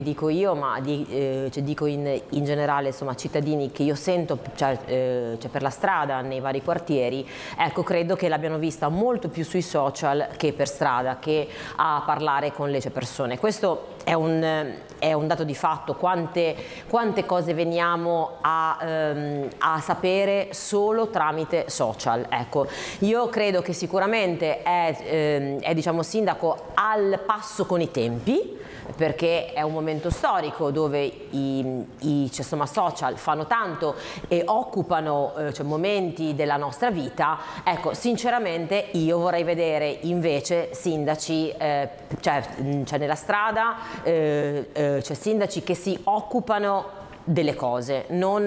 Dico io, ma dico in generale, insomma, cittadini che io sento cioè per la strada, nei vari quartieri, ecco, credo che l'abbiano vista molto più sui social che per strada, che a parlare con le persone. Questo è un dato di fatto. Quante cose veniamo a sapere solo tramite social. Ecco, io credo che sicuramente è diciamo, sindaco al passo con i tempi, perché è un momento storico dove i social fanno tanto e occupano momenti della nostra vita. Ecco, sinceramente io vorrei vedere invece sindaci nella strada, sindaci che si occupano delle cose, non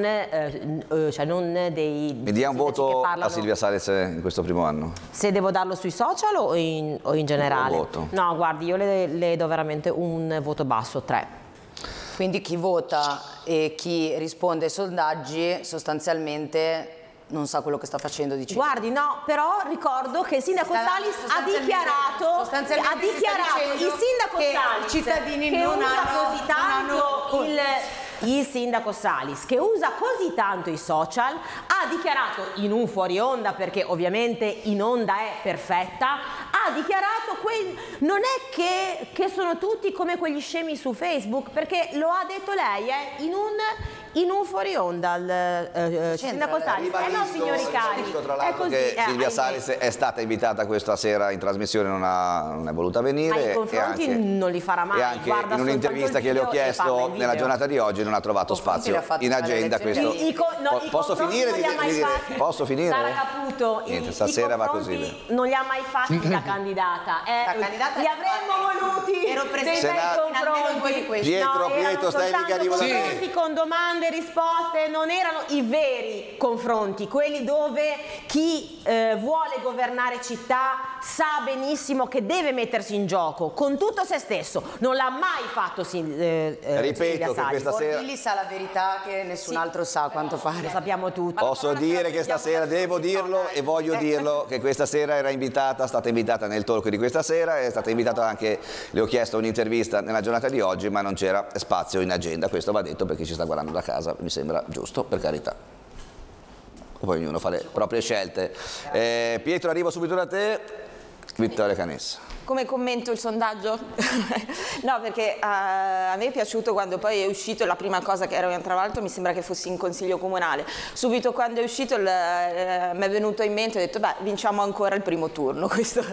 dei... Mi dia un voto a Silvia Salis in questo primo anno. Se devo darlo sui social o in generale? Un voto. No, guardi, io le do veramente un voto basso, 3. Quindi chi vota e chi risponde ai sondaggi sostanzialmente non sa quello che sta facendo, dice. Guardi, no, però ricordo che il sindaco Salis ha dichiarato il sindaco Salis, i cittadini che non usa hanno, così tanto il sindaco Salis, che usa così tanto i social, ha dichiarato in un fuori onda, perché ovviamente in onda è perfetta, ha dichiarato non è che sono tutti come quegli scemi su Facebook, perché lo ha detto lei in un fuori onda il sindaco Salis. No, signori cari, tra è l'altro così. Che Silvia Salis è stata invitata questa sera in trasmissione, non è voluta venire. Ma i confronti non li farà mai. E anche Guarda in un'intervista che le ho chiesto nella giornata di oggi non ha trovato spazio in agenda. Questo posso finire di dire? Posso finire? Sara Caputo, niente, stasera va così. Non li ha mai fatti la candidata. Li avremmo voluti dei bei confronti. Pietro, stai mica confronti con domande e risposte, non erano i veri confronti, quelli dove chi vuole governare città sa benissimo che deve mettersi in gioco con tutto se stesso. Non l'ha mai fatto ripeto che questa sera Bordilli sa la verità che nessun altro sa, a quanto pare. Lo sappiamo tutti. Posso dire che stasera devo dirlo e voglio dirlo, che questa sera era stata invitata nel talk di questa sera, è stata invitata anche, le ho chiesto un'intervista nella giornata di oggi, ma non c'era spazio in agenda. Questo va detto perché ci sta guardando da casa, mi sembra giusto, per carità. Poi ognuno fa le proprie scelte. Pietro, arrivo subito da te. Vittoria Canessa. Come commento il sondaggio? No, perché a me è piaciuto quando poi è uscito, la prima cosa che ero, tra l'altro mi sembra che fossi in consiglio comunale, subito quando è uscito mi è venuto in mente, ho detto beh, vinciamo ancora il primo turno, questo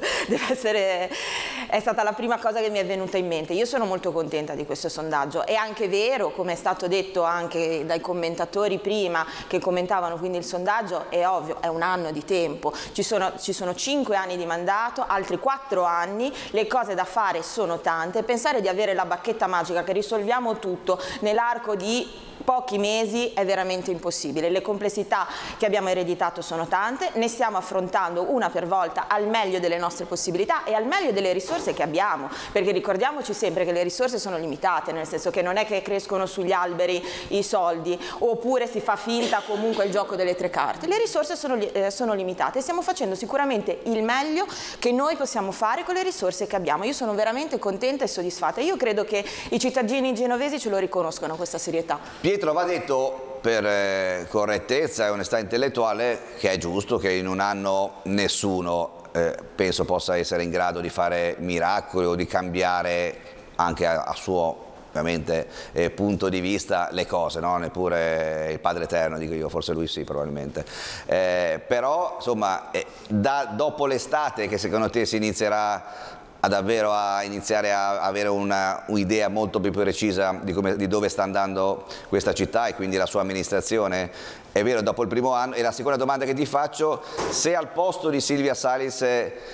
è stata la prima cosa che mi è venuta in mente. Io sono molto contenta di questo sondaggio. È anche vero, come è stato detto anche dai commentatori prima che commentavano quindi il sondaggio, è ovvio, è un anno di tempo, ci sono 5 anni di mandato, altri 4 anni, le cose da fare sono tante. Pensare di avere la bacchetta magica che risolviamo tutto nell'arco di pochi mesi è veramente impossibile. Le complessità che abbiamo ereditato sono tante, ne stiamo affrontando una per volta al meglio delle nostre possibilità e al meglio delle risorse che abbiamo, perché ricordiamo sempre che le risorse sono limitate, nel senso che non è che crescono sugli alberi i soldi oppure si fa finta comunque il gioco delle 3 carte. Le risorse sono limitate e stiamo facendo sicuramente il meglio che noi possiamo fare con le risorse che abbiamo. Io sono veramente contenta e soddisfatta. Io credo che i cittadini genovesi ce lo riconoscono questa serietà. Pietro, va detto per correttezza e onestà intellettuale che è giusto che in un anno nessuno penso possa essere in grado di fare miracoli o di cambiare anche a suo ovviamente punto di vista le cose, no? Neppure il Padre Eterno, dico io, forse lui sì probabilmente, però insomma dopo l'estate che secondo te si inizierà davvero a iniziare a avere un'idea molto più precisa di dove sta andando questa città e quindi la sua amministrazione, è vero, dopo il primo anno. E la seconda domanda che ti faccio, se al posto di Silvia Salis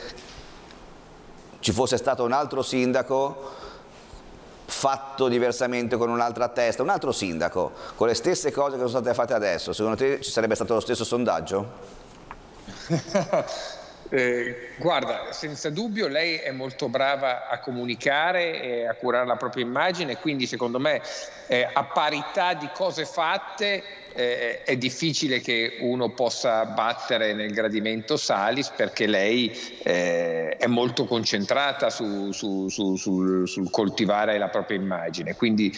ci fosse stato un altro sindaco fatto diversamente, con un'altra testa, un altro sindaco con le stesse cose che sono state fatte adesso, secondo te ci sarebbe stato lo stesso sondaggio? Guarda, senza dubbio lei è molto brava a comunicare e a curare la propria immagine, quindi secondo me a parità di cose fatte è difficile che uno possa battere nel gradimento Salis, perché lei è molto concentrata sul coltivare la propria immagine, quindi